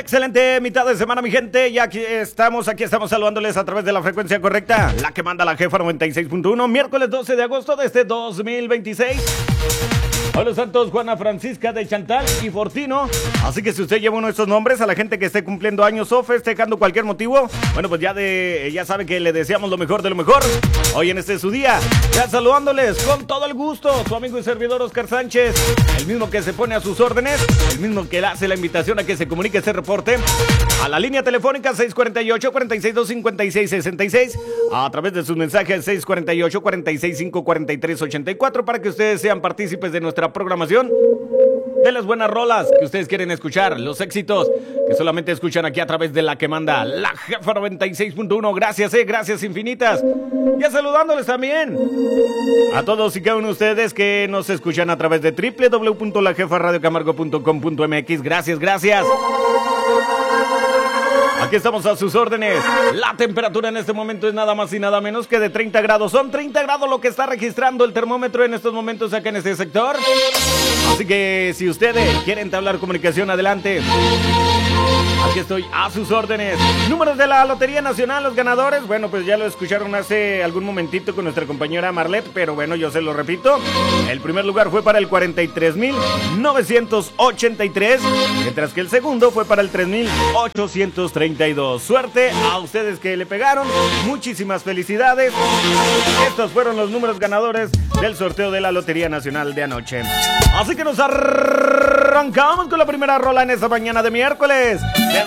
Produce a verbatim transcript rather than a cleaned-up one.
Excelente mitad de semana, mi gente. Ya aquí estamos, aquí estamos saludándoles a través de la frecuencia correcta, la que manda la jefa noventa y seis punto uno, miércoles doce de agosto de este dos mil veintiséis. Hoy los santos Juana Francisca de Chantal y Fortino. Así que si usted lleva uno de estos nombres, a la gente que esté cumpliendo años o festejando cualquier motivo, bueno, pues ya de ya sabe que le deseamos lo mejor de lo mejor. Hoy en este su día, ya saludándoles con todo el gusto, su amigo y servidor Oscar Sánchez, el mismo que se pone a sus órdenes, el mismo que le hace la invitación a que se comunique este reporte a la línea telefónica seis cuatro ocho, cuatro seis dos, cinco seis seis seis, a través de sus mensajes seis cuatro ocho, cuatro seis cinco, cuatro tres ocho cuatro, para que ustedes sean partícipes de nuestra programación, de las buenas rolas que ustedes quieren escuchar, los éxitos que solamente escuchan aquí a través de la que manda la jefa noventa y seis punto uno. Gracias, eh, gracias infinitas. Ya saludándoles también a todos y cada uno de ustedes que nos escuchan a través de doble u doble u doble u punto la jefa radio camargo punto com punto m x. Gracias, gracias. Aquí estamos a sus órdenes. La temperatura en este momento es nada más y nada menos que de treinta grados. Son treinta grados lo que está registrando el termómetro en estos momentos acá en este sector. Así que si ustedes quieren entablar comunicación, adelante. Aquí estoy a sus órdenes. Números de la Lotería Nacional, los ganadores. Bueno, pues ya lo escucharon hace algún momentito con nuestra compañera Marlet, pero bueno, yo se lo repito. El primer lugar fue para el cuarenta y tres mil novecientos ochenta y tres, mientras que el segundo fue para el tres mil ochocientos treinta y dos. Suerte a ustedes que le pegaron. Muchísimas felicidades. Estos fueron los números ganadores del sorteo de la Lotería Nacional de anoche. Así que nos arrancamos con la primera rola en esta mañana de miércoles.